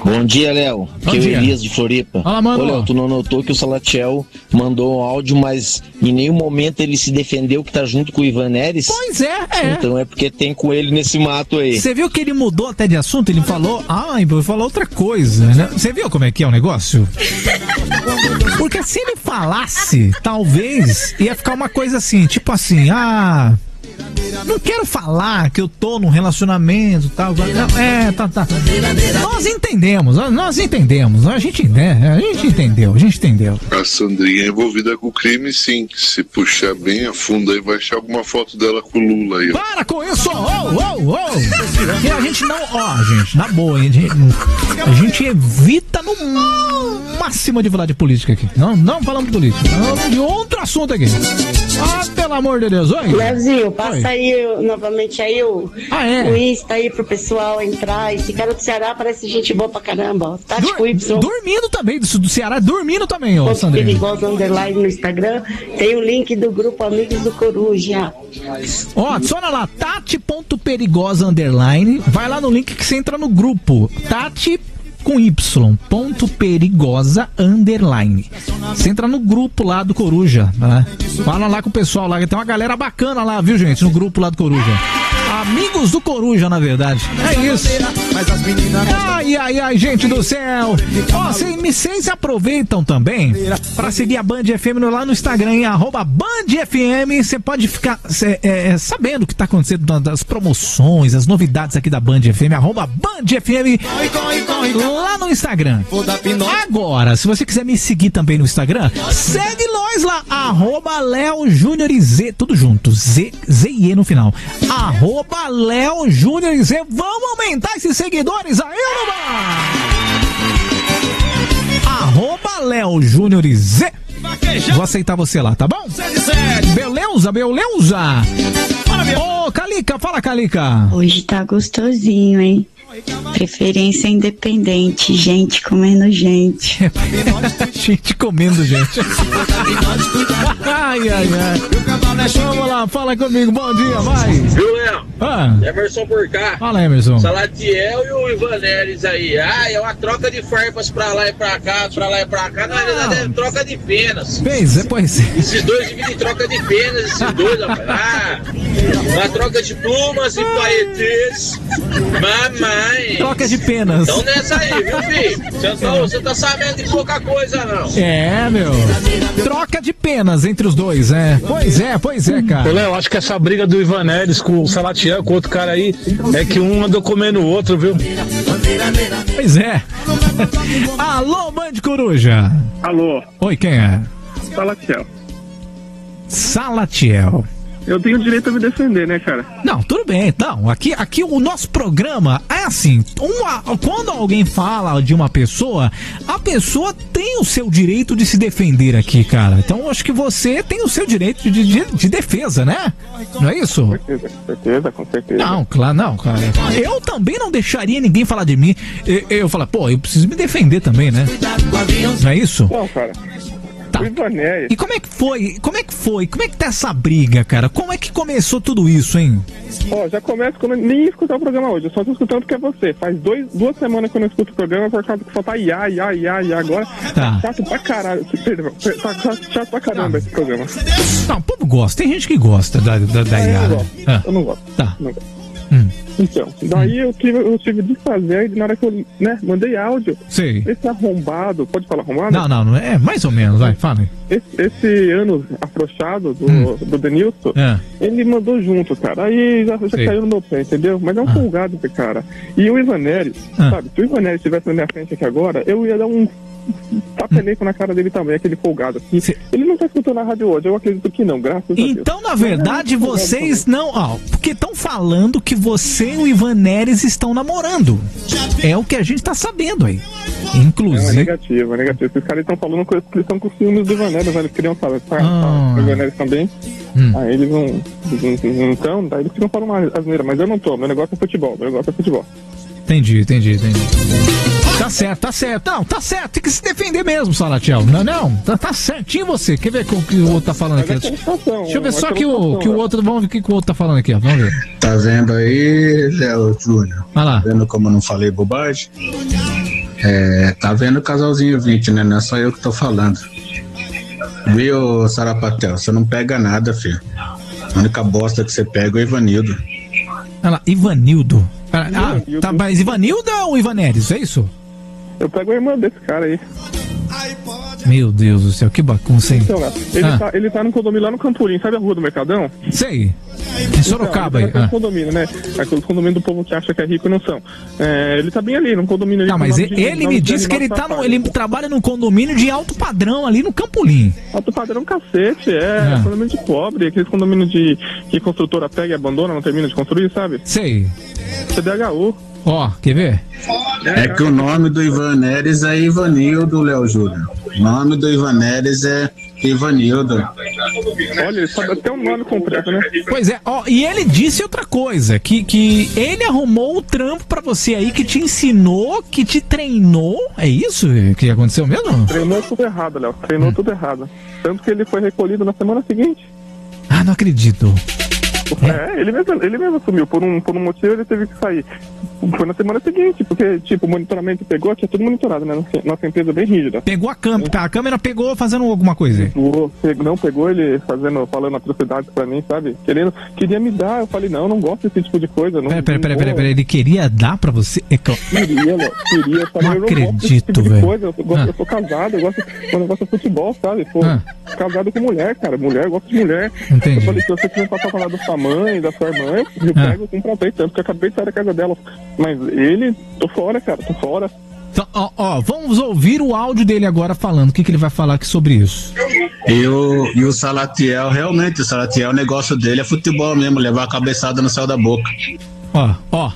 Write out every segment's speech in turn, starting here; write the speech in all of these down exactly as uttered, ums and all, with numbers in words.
Bom dia, Léo. Aqui é o Elias de Floripa. Fala, mano. Ô, Léo, tu não notou que o Salatiel mandou um áudio, mas em nenhum momento ele se defendeu que tá junto com o Ivan Neres? Pois é, é. Então é porque tem com ele nesse mato aí. Você viu que ele mudou até de assunto? Ele falou, ah, ele falou outra coisa, né? Você viu como é que é o negócio? Porque se ele falasse, talvez ia ficar uma coisa assim, tipo assim, ah... não quero falar que eu tô num relacionamento e tal. É, tá, tá. Nós entendemos, nós entendemos. A gente, né, a gente entendeu, a gente entendeu. A Sandrinha é envolvida com o crime, sim. Se puxar bem a fundo aí, vai achar alguma foto dela com o Lula aí. Para com isso! Oh, oh, oh. Que a gente não. Ó, oh, gente, na boa, a gente, a gente evita no máximo de falar de política aqui. Não, não falamos de política, falamos de outro assunto aqui. Ah, pelo amor de Deus, oi! Leozinho, passa Oi. aí novamente aí o, ah, é? o Insta aí pro pessoal entrar. Esse cara do Ceará parece gente boa pra caramba, ó. Tático Dur, Y. Dormindo também, do, do Ceará, dormindo também, ó, Sandrinha. Perigosa Underline no Instagram. Tem o link do grupo Amigos do Coruja. Ó, adiciona lá, Tati.perigosa Underline. Vai lá no link que você entra no grupo. Tati com Y, ponto perigosa, underline. Você entra no grupo lá do Coruja, né? Fala lá com o pessoal lá, que tem uma galera bacana lá, viu, gente? No grupo lá do Coruja. Amigos do Coruja, na verdade. É isso. Ai, ai, ai, gente do céu. Ó, vocês aproveitam também pra seguir a Band F M lá no Instagram, em arroba Band F M. Você pode ficar cê, é, sabendo o que tá acontecendo das promoções, as novidades aqui da Band F M, arroba Band F M lá no Instagram. Agora, se você quiser me seguir também no Instagram, segue nós lá, arroba Léo Júnior e Z, tudo junto, Z, Z e E no final. Arroba Léo Júnior e Z. Vamos aumentar esses seguidores aí, mano! Arroba Léo Júnior e Z. Vou aceitar você lá, tá bom? Beleza, beleza? Ô, oh, Calica, fala, Calica. Hoje tá gostosinho, hein? Preferência independente, gente comendo gente. Gente comendo gente. Ai, ai, ai. Vamos lá, fala comigo, bom dia, vai. Viu, Léo? Ah. Emerson por cá. Fala, Emerson. Salatiel e o Ivan Neres aí. Ah, é uma troca de farpas pra lá e pra cá, pra lá e pra cá. Na verdade é troca de penas. Pois é, pois é. Esses dois dividem troca de penas, esses dois, rapaz. Ah, uma troca de plumas e paetês. Mamãe. Troca de penas. Então nessa aí, viu, filho? Você tá, você tá sabendo de pouca coisa, não. É, meu. Troca de penas entre os dois, é. Pois é, pois é, cara. Ô, Léo, acho que essa briga do Ivan Neres com o Salatiel, com o outro cara aí, é que um andou comendo o outro, viu? Pois é. Alô, Band Coruja. Alô. Oi, quem é? Salatiel. Salatiel. Eu tenho o direito a me defender, né, cara? Não, tudo bem. Não, aqui, aqui o nosso programa é assim, uma, quando alguém fala de uma pessoa, a pessoa tem o seu direito de se defender aqui, cara. Então eu acho que você tem o seu direito de, de, de defesa, né? Não é isso? Com certeza, com certeza, com certeza. Não, claro, não, cara. Eu também não deixaria ninguém falar de mim. Eu, eu falar, pô, eu preciso me defender também, né? Não é isso? Não, cara. Tá. E como é que foi? Como é que foi? Como é que tá essa briga, cara? Como é que começou tudo isso, hein? Ó, oh, já começa quando eu nem ia escutar o programa hoje. Eu só tô escutando porque é você. Faz dois, duas semanas que eu não escuto o programa por causa que só tá ia, ia, ia, ia. Agora tá chato pra caralho. Perdão, tá chato pra caramba ah. esse programa. Não, o povo gosta. Tem gente que gosta da, da, da é, Iara. Eu não gosto. Ah. Eu não gosto. Tá. Não gosto. Hum. Então, daí hum. eu, tive, eu tive de fazer, e na hora que eu, né, mandei áudio, Sei. esse arrombado, pode falar arrombado? Não, não, não é, mais ou menos, vai, fala aí. Esse, esse ano afrouxado do, hum. do Denilson, é. ele mandou junto, cara, aí já, já caiu no meu pé, entendeu? Mas é um ah. folgado esse cara. E o Ivan Neres, ah. sabe, se o Ivan Neres estivesse na minha frente aqui agora, eu ia dar um tapeleco na cara dele também, aquele folgado aqui. Sim. Ele não tá escutando a rádio hoje, eu acredito que não, graças então, a Deus. Então, na verdade, não, vocês não... Ó, porque estão falando que você e o Ivan Neres estão namorando. É o que a gente tá sabendo aí. Inclusive... É negativo, é negativo. Esses caras estão falando que eles estão com ciúmes do Ivan Neres, eles queriam saber. Tá, ah. tá, o Ivan Neres também. Hum. Aí eles não... não estão, daí eles queriam falar uma asneira, mas eu não tô, meu negócio é futebol, meu negócio é futebol. Entendi, entendi, entendi. Tá certo, tá certo. Não, tá certo. Tem que se defender mesmo, Salatiel. Não, não. Tá, tá certinho você. Quer ver o que o outro tá falando aqui? Deixa eu ver só que o, que o outro... Vamos ver o que o outro tá falando aqui, ó. Vamos ver. Tá vendo aí, Léo Júnior? Olha lá. Tá vendo como eu não falei bobagem? É, tá vendo o casalzinho vinte, né? Não é só eu que tô falando. Viu, Sarapatel? Você não pega nada, filho. A única bosta que você pega é o Ivanildo. Olha lá, Ivanildo. Ah, Ivanildo. Tá, mas Ivanildo ou Ivaneres, é isso? Eu pego a irmã desse cara aí. Meu Deus do céu, que bagunça, hein? Então, ele, ah. tá, ele tá no condomínio lá no Campolim, sabe a rua do Mercadão? Sei. Em Sorocaba então, aí. Ah. condomínio, né? Aquele condomínio do povo que acha que é rico e não são. É, ele tá bem ali, no condomínio ali. Tá, mas ele, de, ele me disse que ele tá no, ele trabalha num condomínio de alto padrão ali no Campolim. Alto padrão cacete, é. Ah. Condomínio de pobre, aqueles condomínios de que construtora pega e abandona, não termina de construir, sabe? Sei. C D H U. Ó, oh, quer ver? É que o nome do Ivaneres é Ivanildo, Léo Júnior. O nome do Ivaneres é Ivanildo. Olha, ele sabe até o nome completo, né? Pois é, ó, e ele disse outra coisa, que, que ele arrumou o trampo pra você aí, que te ensinou, que te treinou. É isso que aconteceu mesmo? Treinou tudo errado, Léo. Treinou hum. tudo errado. Tanto que ele foi recolhido na semana seguinte. Ah, não acredito. É, ele mesmo, ele mesmo assumiu. Por um, por um motivo ele teve que sair. Foi na semana seguinte, porque, tipo, o monitoramento pegou, tinha tudo monitorado, né? Nossa, nossa empresa é bem rígida. Pegou a câmera, a câmera pegou fazendo alguma coisa? Pegou, pegou, não, pegou ele fazendo, falando atrocidades pra mim, sabe? Querendo, queria me dar, eu falei, não, não gosto desse tipo de coisa. Não, pera, pera, pera, pera, pera, ele queria dar pra você? É que... Queria, Léo, queria. Eu falei, não eu acredito, não gosto desse tipo velho. de coisa, eu, gosto, ah. eu sou casado, eu gosto, eu gosto de futebol, sabe? Pô, ah. casado com mulher, cara, mulher, eu gosto de mulher. Entendi. Eu falei, se você quiser passar pra lá da sua mãe, da sua irmã, eu ah. pego com prazer, tanto que eu acabei de sair da casa dela. Mas ele, tô fora, cara, tô fora. Então, ó, ó, vamos ouvir o áudio dele agora falando. O que, que ele vai falar aqui sobre isso? E o, e o Salatiel, realmente, o Salatiel, o negócio dele é futebol mesmo, levar a cabeçada no céu da boca. Ó, ó.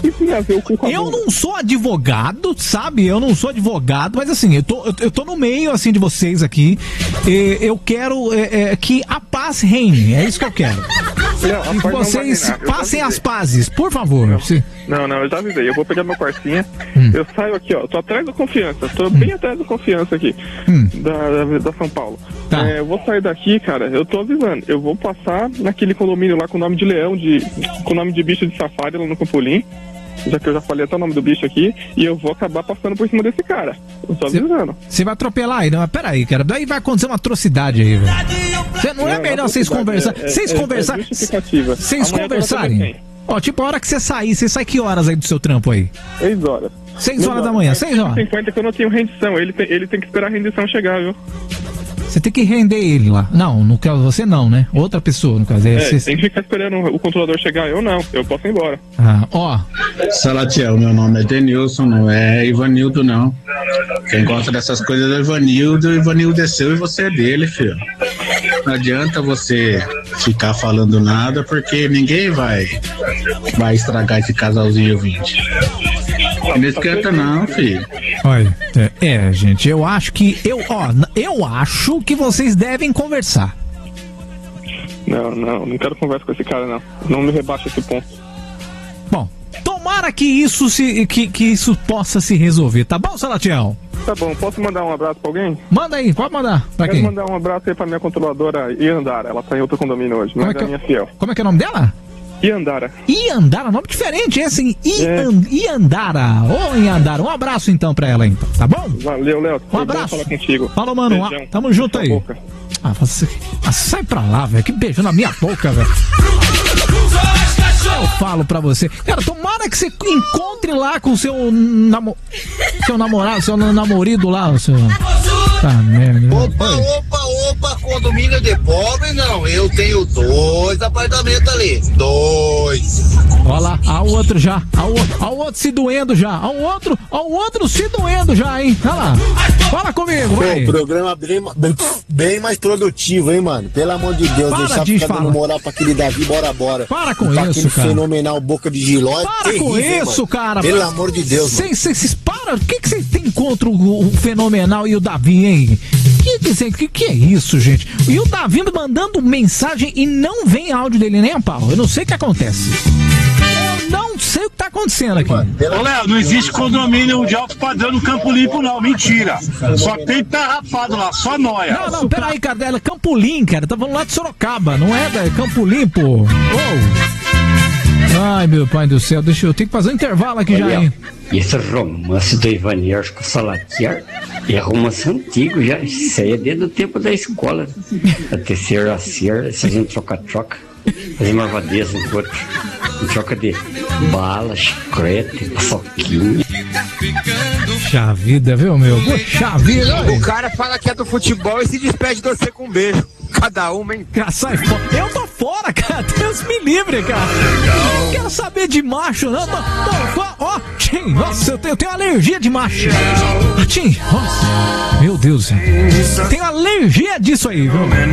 Eu, eu não sou advogado, sabe? Eu não sou advogado, mas assim, eu tô, eu, eu tô no meio assim de vocês aqui. E eu quero é, é, que a paz reine. É isso que eu quero. Não, que vocês passem as pazes, por favor. Não, Se... não, não, eu já avisei. Eu vou pegar meu quartinho. Hum. Eu saio aqui, ó. Tô atrás da Confiança. Tô hum. bem atrás da Confiança aqui. Hum. Da, da, da São Paulo. Tá. É, eu vou sair daqui, cara. Eu tô avisando. Eu vou passar naquele condomínio lá com o nome de leão, de, com o nome de bicho de safari lá no Campolim. Já que eu já falei até o nome do bicho aqui, e eu vou acabar passando por cima desse cara. Eu tô avisando. Você vai atropelar ele? Não, peraí, cara. Daí vai acontecer uma atrocidade aí, velho. Cê, não, não é melhor vocês conversarem? Vocês é, é, conversarem? Vocês é conversarem? Ó, tipo, a hora que você sair, você sai que horas aí do seu trampo aí? Seis horas. Seis horas da manhã, seis horas? cinquenta que eu não tenho rendição. Ele tem, ele tem que esperar a rendição chegar, viu? Você tem que render ele lá. Não, no caso você não, né? Outra pessoa, no caso. É, é você... tem que ficar esperando o controlador chegar. Eu não, eu posso ir embora. Ah, ó. Salatiel, meu nome é Denilson, não é Ivanildo, não. Quem gosta dessas coisas é Ivanildo, o Ivanildo é seu e você é dele, filho. Não adianta você ficar falando nada, porque ninguém vai, vai estragar esse casalzinho vinte. Não esquenta não, filho. Olha, é, gente, eu acho que eu, ó, eu acho que vocês devem conversar. Não, não, não quero conversa com esse cara, não. Não me rebaixa esse ponto. Bom, tomara que isso se, que, que isso possa se resolver, tá bom, Salatiel? Tá bom, posso mandar um abraço pra alguém? Manda aí, pode mandar. Pra quero quem? mandar um abraço aí pra minha controladora Iandara. Ela tá em outro condomínio hoje, mas é, é minha fiel. Como é que é o nome dela? Iandara. Iandara, nome diferente, é assim, Ian, é. Iandara. Ô, Iandara, um abraço então pra ela, então, tá bom? Valeu, Léo. Um abraço. Falar contigo. Falou, mano. Beijão. Tamo junto aí. Boca. Ah, você... ah, sai pra lá, velho. Que beijo na minha boca, velho. Eu falo pra você. Cara, tomara que você encontre lá com o seu, namo... seu namorado, seu namorido lá, o seu... Tá, merda. Opa, opa, opa, condomínio de pobre, não. Eu tenho dois apartamentos ali. Dois. Olha lá, a outro já. A o outro se doendo já. A outro, a outro se doendo já, hein? Olha lá. Fala comigo, vai. Pô, programa bem, bem, bem mais produtivo, hein, mano? Pelo amor de Deus, para deixar de ficar dando moral pra aquele Davi, bora, bora. Para com pra isso, cara. Fenomenal boca de giló. Para terrível, com isso, mano. cara. Pelo amor de Deus, cês, cês, cês, para. O que que vocês têm contra o, o Fenomenal e o Davi, hein? Que que, que que é isso, gente? E o Davi mandando mensagem e não vem áudio dele nem a pau. Eu não sei o que acontece. Eu não sei o que tá acontecendo aqui. Ô, Léo, não existe condomínio de alto padrão no Campo Limpo, não. Mentira. Só tem pé rapado lá, só nóia. Não, não, peraí, cara. É Campo Limpo, cara. Tá falando lá de Sorocaba, não é, velho? Campo Limpo. Oh. Ai, meu pai do céu, deixa eu... Tenho que fazer um intervalo aqui. Olha, já, hein? Esse romance do Ivanildo com o Salatiel é romance antigo já. Isso aí é desde o tempo da escola. A terceira a ser, fazendo troca-troca. Fazendo malvadeza um com outro. Em troca de bala, chiclete, paçoquinha. Puxa vida, viu, meu? Puxa vida. O cara fala que é do futebol e se despede de você com um beijo. Cada uma, hein? Sai fora. Eu tô fora, cara. Deus me livre, cara. Não quero saber de macho, não. Tô, tô, ó, Tim, nossa, eu tenho, eu tenho alergia de macho. Tim, nossa. Meu Deus. Eu tenho alergia disso aí, viu?